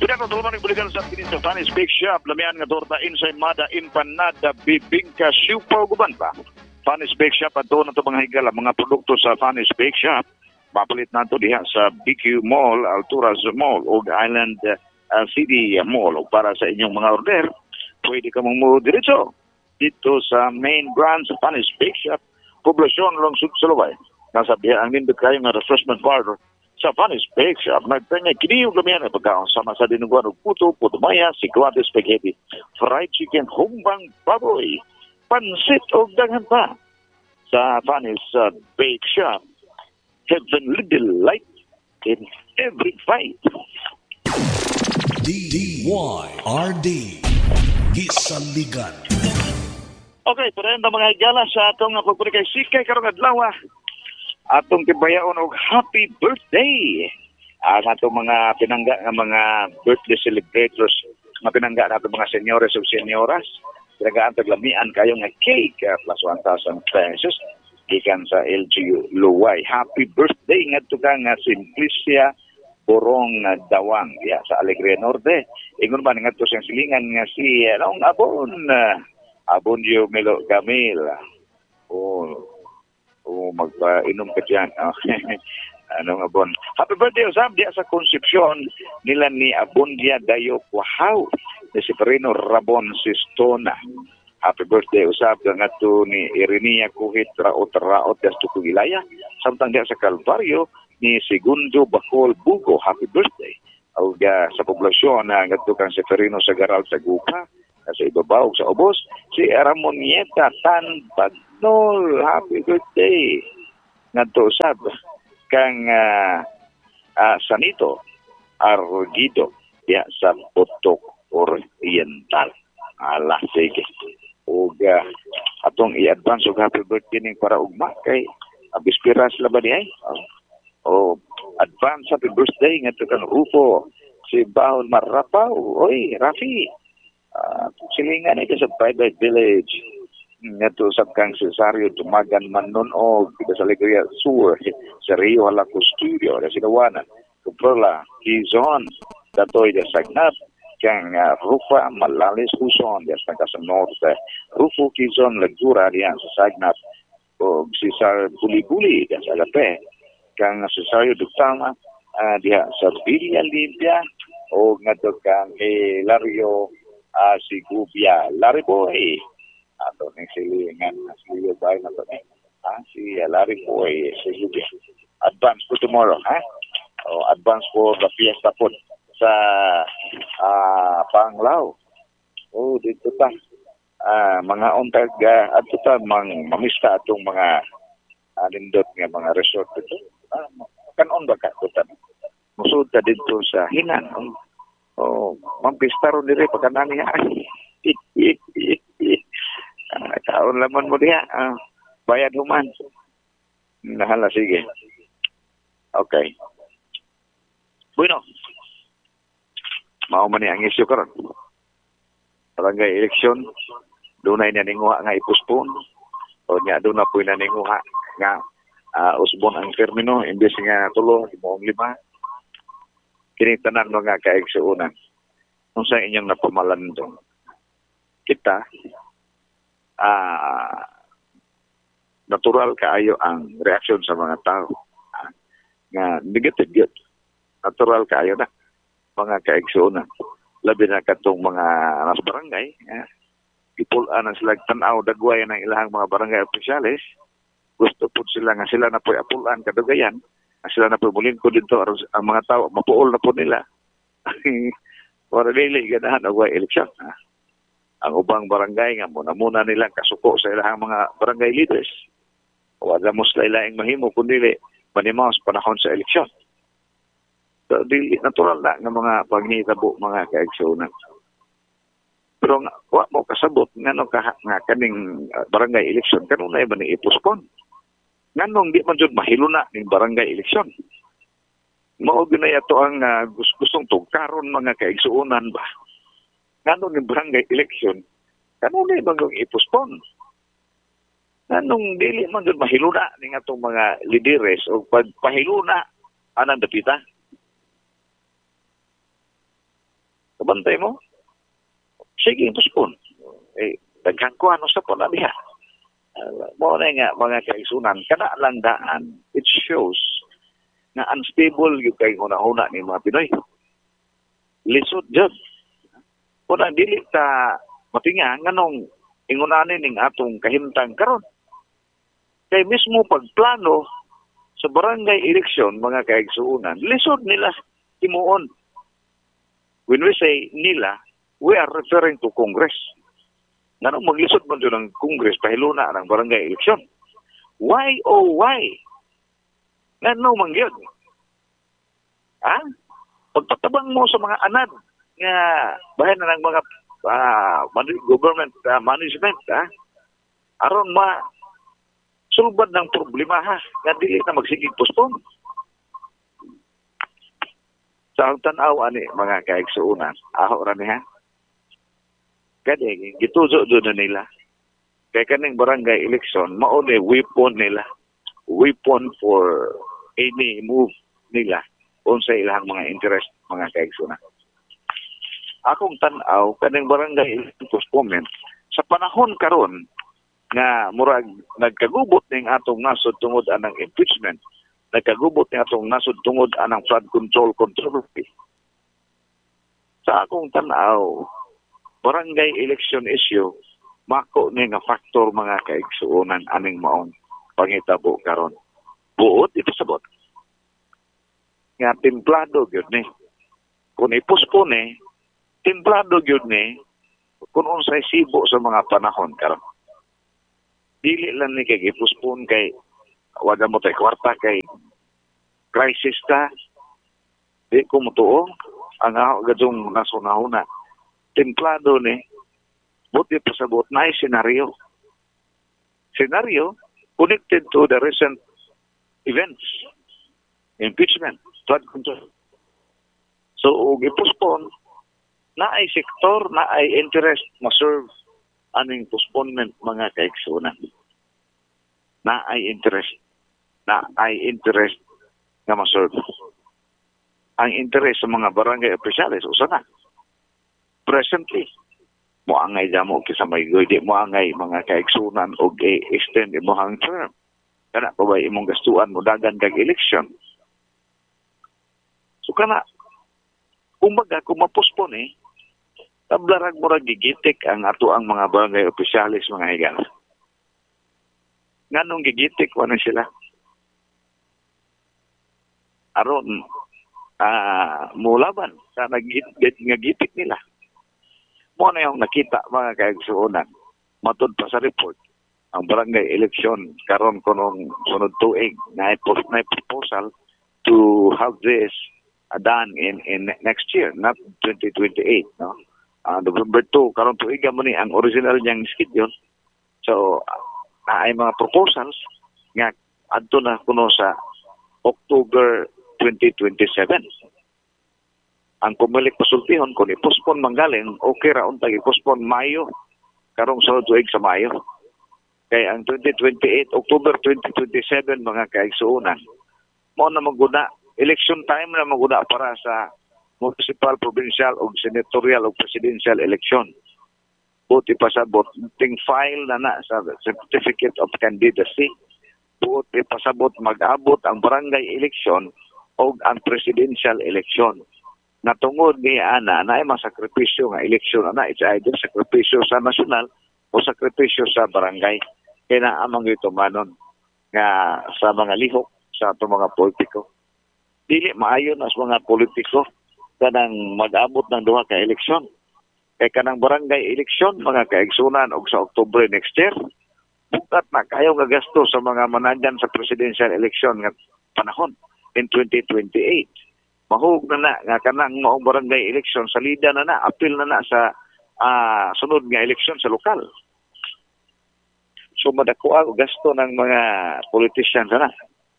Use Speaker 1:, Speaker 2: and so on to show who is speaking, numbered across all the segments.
Speaker 1: Pinakatulungan ng buligan sa kini sa Spanish Bake Shop, lamian nga torta insay mada empanada bibingka siupaw guban pa. Spanish Bake Shop ato na to mga higala mga produkto sa Spanish Bake Shop. Mapalit nato diha sa BQ Mall, Alturas Mall ug Island City Mall ug para sa inyong mga order, pwede ka mong mo diretso dito sa main branch sa Spanish Bake Shop, Poblacion Lungsod Salubay. Nasa biya ang nindot kayo nga refreshment bar sa Spanish Bake Shop. Nagtanya kiniyong gamihan ang pagkaon sama sa dinuguan ng puto, putumaya, sikwate, spaghetti, fried chicken, humbang baboy, pansit o daghan pa. Sa Spanish Bake Shop, heavenly delight in every bite.
Speaker 2: DYRD Gisaligan.
Speaker 1: Okay, parang mga higala sa atong pagpulikay sikay karong adlaw. Atong tibayaon og happy birthday ang atong mga pinangga nga mga birthday celebrators, mga pinangga nato mga senyores ug senyoras. Pinagaan taglamian kayo nga cake plus 1,000 pesos gikan sa LGU Luway. Happy birthday ngadto ka nga Simplicia Borong Dawang ya sa Alegria Norte. Ingon man ngadto siyang silingan nga si Abon Melo Gamil. Magpainom ka dyan. Anong abon? Happy birthday, Usab, diya sa konsepsyon nila ni Abundia Dayo Wahaw, ni si Perino Rabon Sistona. Happy birthday, Usab, nga to ni Irinia Kuhit Raot das Tukugilaya. Samtang diya sa Calvario ni Segundo Bacol Bugo. Happy birthday. O sa poblasyon na nga to kang si Perino Sagaral sa Gupa, sa ibabaw sa Obos, si Ramonieta Tan Bagnol. Happy birthday. Ngadto usab kang Sanito Argido ya sa Potok Oriental. Ala sige. Ug atong i-advance og happy birthday ning para ugma kay abispiras la ba di ay? Advance happy birthday ngadto kang Rufo si Bahol Marapaw. Oy, Rafi. Silingan ito sa private village. Ngato sa kang Cesario Tumagan Manunog sa Alegria Sur sa Rio Halaco Studio sa Sinawana Kuprola Quezon datoy de Sagnap kang Rufa Malalis Quezon de sa Norte Rufo Quezon Lagura diyan sa Sagnap o Cesar Buli-Buli diyan sa Lape kang Cesario Duktama diyan sa Villa Limpia o ngato kang Hilario Sigubia Lariboy ato ning silingan siyo bay na to si Lariboy Sigubia advance for tomorrow advance for the fiesta po sa Panglao dito ta mga untag adto ta mamista atong mga nindot nga mga resort dito kanon ba ka ta musud ta dito sa Hinan mampista ron dire pagkanani kaon laman mo diha bayad human nahala sige okay bueno mao man ni ang isyu karon barangay election dunay na ninguha nga ipuspon o nya do na puy na ninguha nga usbon ang termino imbes nga 3 imong 5 kini tanan mga kaigsuonan kung sa inyong napamalandong kita natural kaayo ang reaksyon sa mga tao nga negative yun natural kaayo na mga kaigsuonan labi na katong mga nas barangay ipulaan na sila tanaw dagway ng ilahang mga barangay opisyalis gusto po sila nga sila na po apulaan kadugayan sila na po muling ko dito ang mga tao mapuol na po nila para dili ganahan og eleksyon ang ubang barangay nga muna nila kasuko sa ilang mga barangay leaders wala mo sila laing mahimo kundi manimaw sa panahon sa eleksyon so dili natural na nga mga paghitabo mga kaigsuonan pero wa mo kasabot ngano nga kaning barangay eleksyon kanunay ba ni ipospon nganong di man jud mahiluna ning barangay eleksyon. Mao ginay ato ang gustong tugkaron mga kaigsuonan ba. Nganong ning barangay eleksyon kanunay bang ipospon. Nganong dili man jud mahiluna ning atong mga lideres o pagpahiluna anang dapita. bantay mo, sige, postpone. Daghang ko ano sa pala diha. Mo na nga mga kaigsunan, kana lang daan, it shows na unstable yung kay una-una ni mga Pinoy. Lisod dyan. Kung dili ta matinga, nganong ingunanin ning atong kahimtang karon. Kay mismo pagplano sa barangay election, mga kaigsuunan, lisod nila timuon. When we say nila, we are referring to Congress. Nganong maglisod man dyan ng Congress, pahiluna ng barangay election. Why, oh why? Ngano man yun? Ha? Pagpatabang mo sa mga anad nga bahay na ng mga government management, ha? Aron sulbad ng problema, ha? Nga dili na magsigig postpone. Sa tanaw ani mga kaigsuunan, aho ra ni ha. Kaya gituzo doon na nila. Kaya kaning barangay election, mauni weapon nila. Weapon for any move nila sa ilang mga interest, mga kaigsuunan. Akong tanaw, kaning barangay election postponement, sa panahon karon nga murag nagkagubot ning atong nasod tungod anang impeachment, nagkagubot ning atong nasod tungod anang flood control controversy. Sa akong tanaw, barangay election issue, mako ni nga faktor mga kaigsuunan aning maong pangitabo karon. Buot ito sabot. Nga templado gyud ni. Kung ipospone, templado gyud ni kung unsay sibo sa mga panahon karon. Dili lang ni kay ipospone kay wala mo tay kwarta kay crisis ta. Di ko mutuo ang gadong nasunahuna. Templado ni buti pasabot na senaryo. Senaryo connected to the recent events. Impeachment, flood control. So, i-postpone, na ay sektor, na ay interest ma-serve aning postponement mga kaigsunan. Na ay interest nga ma-serve. Ang interest sa mga barangay opisyalis, usa na. Presently, moangay damo kisa may di moangay mga kaigsunan og extend imong term. Kana pa ba imong gastuan mo dagan kag election? So kana kumbaga kung mapospone tablarag mo ra gigitik ang ato ang mga barangay opisyalis mga higal. Nganong gigitik wala sila? Aron mulaban sa nagitik nila. Mo na yung nakita mga kaigsuonan. Matod pa sa report, ang barangay election karon kunong sunod tuig na proposal to have this done in next year, not 2028, no? November 2, karon tuig mo ni ang original niyang schedule. So, ay mga proposals nga adto na kuno sa October 2027. Ang pumilik pasultihon kung i-postpone manggaling, okay ra untag i-postpone Mayo, karong sunod tuig sa Mayo. Kaya ang 2028, October 2027 mga kaigsuunan, mo na maguna, election time na maguna para sa municipal, provincial, o senatorial, o presidential election. Buti pasabot, ting file na sa Certificate of Candidacy, buti pasabot mag-abot ang barangay election o ang presidential election. Natungod ni ana na ay masakripisyo nga eleksyon ana, it's either sakripisyo sa nasyonal o sakripisyo sa barangay. Kaya naamang ito manon nga sa mga lihok sa itong mga politiko. Dili maayon as mga politiko kanang mag-abot ng duha ka eleksyon. Kaya kanang barangay eleksyon, mga kaigsunan og sa Oktubre next year, bukat na kayo gagasto sa mga managyan sa presidential election nga panahon in 2028. Mahug na nga kanang maong barangay election salida na apil na sa sunod nga election sa lokal. So madako ang gasto ng mga politicians na.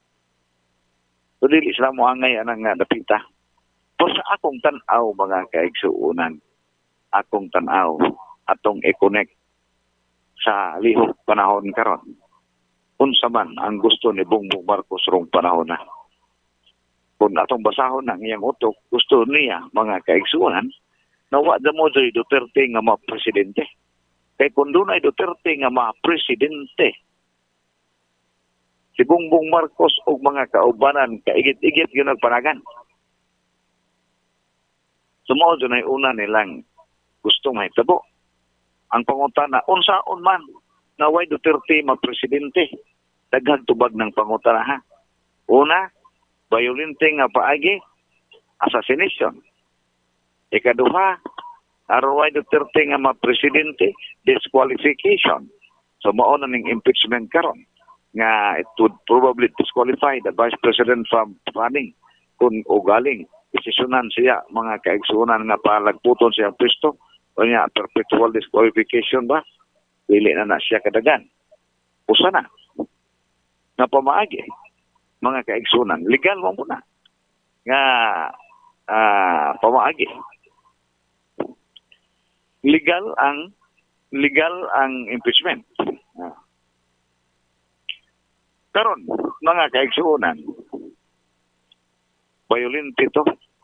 Speaker 1: So dili sila mo angay anang dapita. Pero sa akong tanaw mga kaigsuunan, akong tanaw atong i-connect sa lihok panahon karon. Unsa man ang gusto ni Bongbong Marcos rong panahon na. Kung atong basahon ang iyang utok, gusto niya mga kaigsuunan nawa da mo Joy Duterte nga ma-presidente. Kay kung doon ay Duterte nga ma-presidente, si Bongbong Marcos o mga kaubanan, kaigit-igit yun nagpanagan. Sumao dyan ay una nilang gustong mahitabo. Ang pangutana, unsaon man, naway Duterte ma-presidente, daghang tubag ng pangutana ha. Una, violente nga paagi, assassination. Ikaduha, araway Duterte nga ma-presidente, disqualification. So mao na ning impeachment karon nga it would probably disqualify the Vice President from running kung ugaling desisyonan siya mga kaigsunan nga palagputon siya pwesto o niya perpetual disqualification ba dili na siya kadagan usa na nga pamaagi mga kaigsunan legal mo muna nga pamaagi legal ang impeachment. Karon mga kaigsuonan, violente to.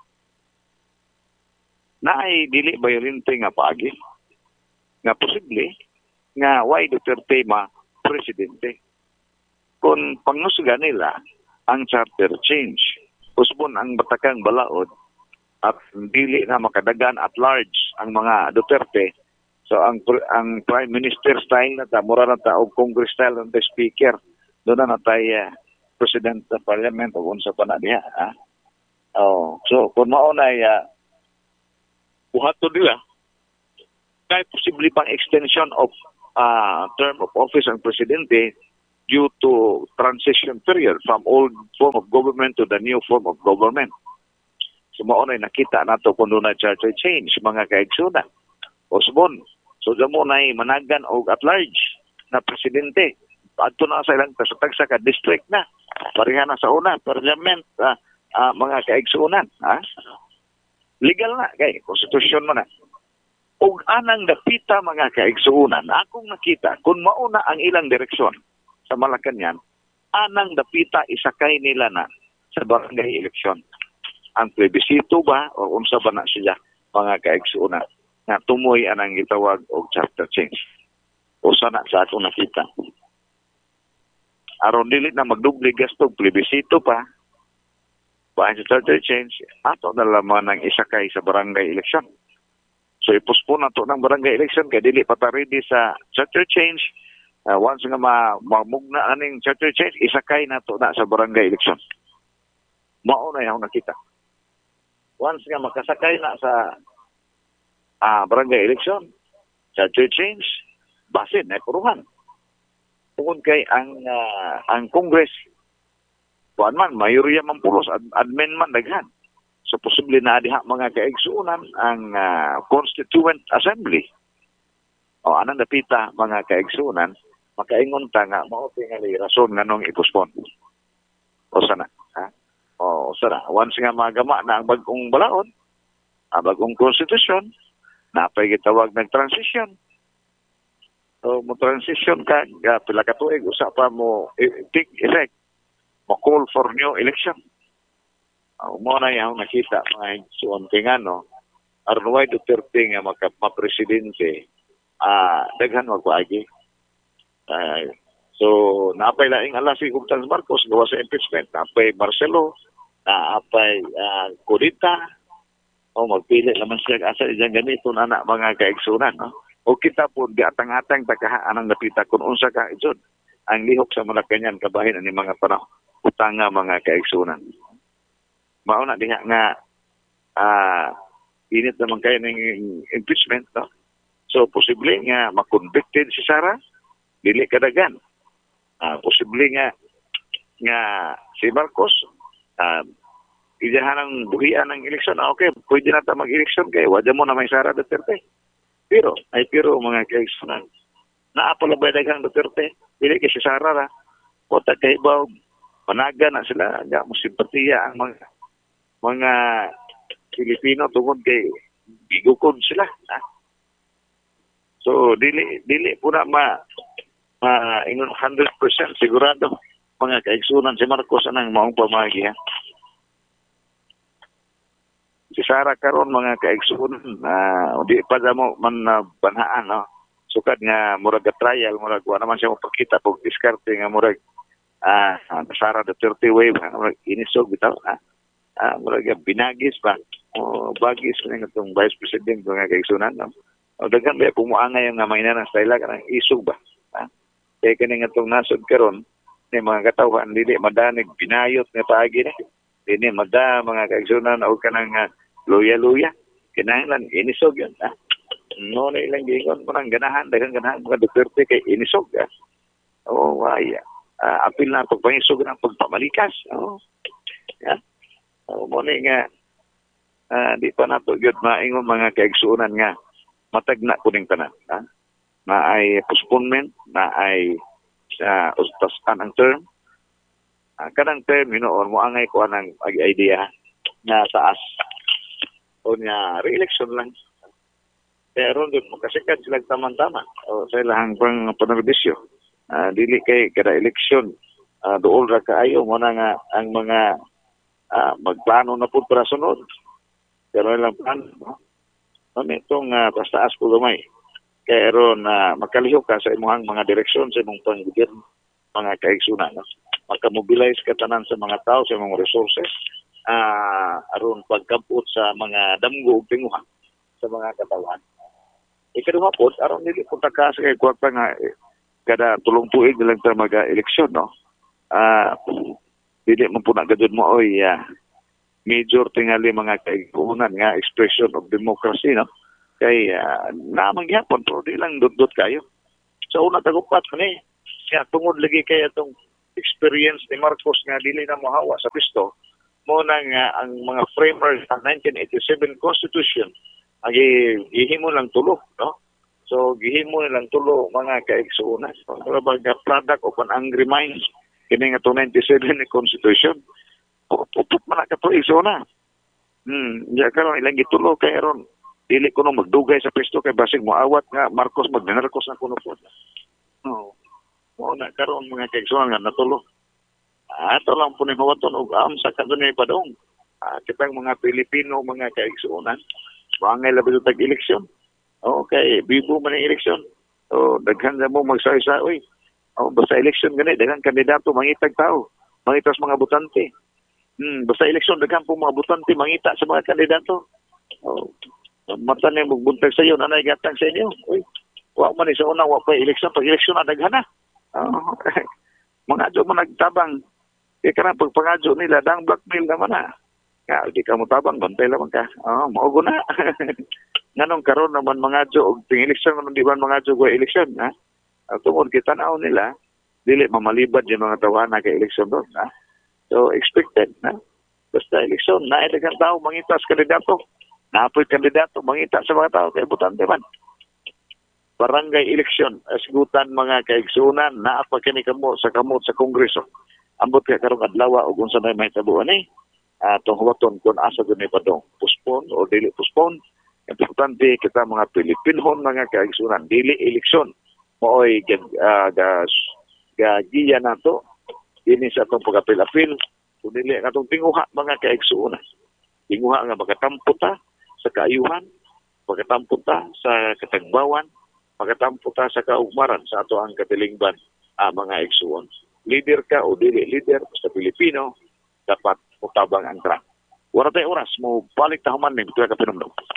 Speaker 1: Naay dili violente nga paagi. Nga posible nga why Duterte ma-presidente. Kung pangusga nila ang charter change, usbon ang batakang balaod at dili na makadagan at large ang mga Duterte. So ang Prime Minister style na ta, mura na ta, o Congress style na ta, Speaker, doon na tayo President sa Parliament o unsa pa na diha. So kung maunay buhaton nila, kay posible pang extension of term of office ang Presidente due to transition period from old form of government to the new form of government. So maunay nakita nato kung doon na charter change, mga kaigsunan. Osbon, so damo na managan o at large na Presidente. Adto na sa ilang tagsa ka district na. Pareha na sa una, parliament, mga kaigsunan. Legal na, kay konstitusyon mo na. O anang dapita mga kaigsunan, akong nakita, kung mauna ang ilang direksyon sa Malacanang, anang dapita isakay nila na sa barangay eleksyon. Ang plebisito ba, o unsa ba na siya, mga kaigsunan, na tumoy anang gitawag o chapter change. O sana sa akong nakita. Aron dili na magdubli gasto plebisito pa bahin sa charter change ato na laman ng isakay sa barangay election. So ipospon nato ng barangay election kay dili pa ta ready sa charter change. Once nga mamugna aning charter change isakay nato na sa barangay election. Mao na yung nakita. Once nga makasakay na sa barangay election, charter change, basin na puruhan. Tungod kay ang Congress kuan man mayorya man pulos admin man daghan. So posible na diha mga kaigsuonan ang Constituent Assembly. O anang dapita mga kaigsuonan makaingon ta nga mao tingali rason nganong ipospon. O sana o sana once nga magama na ang bag-ong balaod, ang bag-ong constitution, napay gitawag ng transition. So, mo transition ka, pila ka tuig, usa pa mo take effect, mo call for new election. Mo na yung nakita, mga suon tingano, Arnoy Duterte nga mapresidente, daghan magpaagi. So, napay laing alas si Guptang Marcos, gawa sa impeachment, napay Marcelo, napay Codita, magpili naman siya asa iyang ganito na mga kaigsunan, no? O kita po di atang-atang takahaan ang napita kung unsa ka isod ang lihok sa Malacanang kabahin ani mga panahon utanga mga kaigsunan. Mao na diha nga init naman kayo ng impeachment, no? So posible nga makonvicted si Sara dili kadagan. Posible nga si Marcos iyahan ang buhian ng eleksyon. Okay, pwede na ta mag-eleksyon kay wala mo na may Sara Duterte. Pero mga kaigsunan, naapalabay daghang Duterte, dili kay si Sara ra, kota kay ibaw, panaga na sila, nga mo simpatiya ang mga Pilipino tungod kay gigukod sila. So, dili po na ingon 100% sigurado mga kaigsunan si Marcos anang maong pamagi. Si Sara karon mga kaigsuon, di pa mo man banhaan, no? Sukad nga murag trial, murag wa naman siya mapakita pag diskarte nga murag Sara the 30 wave, murag inisog bitaw, murag binagis pa. O bagis na itong Vice President mga kaigsunan, no? O daghan ba pumuangay yung may na style kanang isog ba? Kaya kani nga itong nasod karon ni mga katawhan dili madanig binayot nga paagi ni. Dili mga kaigsunan o kanang luya-luya. Kinahanglan inisog yun. No na ilang gingon mo nang ganahan, daghang ganahan mga Duterte kay inisog. Waya. Apil na pagpangisog ng pagpamalikas. Yeah. Mo ni nga di pa nato gyud maingon mga kaigsunan nga matagna kuning tanan. Na ay postponement, na ay ustasan ang term. Kanang term hinoon mo angay ko anang idea na taas o niya re-election lang. Pero doon mo kasi sila tamang-tama o sa ilang panarbisyo. Dili kay kada eleksyon dool ra kaayo mo na nga ang mga magplano na po para sunod. Pero ilang plano, no? Itong taas ko gamay. Kaya ron makalihok ka sa imong mga direksyon sa imong panggobyerno, mga kaigsunan. No? Makamobilize ka tanan sa mga tao, sa imong resources, aron pagkampot sa mga damgo ug tinguha sa mga katawan. Ikaduha po, aron dili punta ka sa kay kwarta nga kada tulong tuig lang ta mag-eleksyon, no? Dili mo po na gadud mo oy major tingali mga kaigunan nga expression of democracy, no? Kay namang gyapon pero di lang dot kayo. So una tagupat ni siya tungod lagi kay atong experience ni Marcos nga dili na mohawa sa pisto mo nang ang mga framers ng 1987 Constitution gihimo lang tulo, no? So gihimo lang tulo mga kaigsuonan. Para baga product of an angry mind kini nga 97 ni Constitution. Puput man ka to isona. Ya karon ilang gitulo kay ron dili ko no magdugay sa pisto kay basig moawat nga Marcos magnarkos na kuno po. No. Mo na karon mga kaigsuonan nga natulo. Ato lang po ni mawaton og sa kadunay padong. Kitang mga Pilipino mga kaigsuonan bangay labi tag eleksyon. Okay, bibo man ang eleksyon. Daghan na mo magsay-say. Basta eleksyon gani daghang kandidato mangitag tao, mangita sa mga botante. Basta eleksyon daghan po mga botante mangita sa mga kandidato. Mata na magbuntag sa iyo, nanay gatang sa inyo. Wa man sa una wa pa eleksyon, pag eleksyon na daghan na. Mga adyo man nagtabang. Kaya pagpangadyo nila, dang blackmail naman na. Di ka mo tabang, bantay lamang ka. Maugo na. Nganong karon naman mga adyo, o ting-eleksyon, di ba mga adyo ko eleksyon, ha? Tungod kita nao nila, dili mamalibad yung mga tawana kay eleksyon doon, ha? So, expected, ha? Basta eleksyon, naidagang tao, mangita sa kandidato. Naapoy kandidato, mangita sa mga tao, kay butante man. Barangay eleksyon, asigutan mga kaigsunan, naapa kini kamo sa Kongreso. Ambot ka karong adlaw ug unsa may mahitabuan atong huwaton kung asa dunay padong postpone o dili postpone. Importante kita mga Pilipinhon mga kaigsunan, dili eleksyon mooy gagiya nato dinhi sa atong pag-apil-apil kung dili atong tinguha mga kaigsunan. Tinguha nga magatampo ta sa kaayuhan, magatampo ta sa katagbawan, magatampo ta sa kaugmaran sa ato ang katilingban mga igsuon. Leader ka o dili leader sa Pilipino, dapat utabang ang trap. Wala tayo oras, mo balik tahuman ni Tuya Kapinumdum.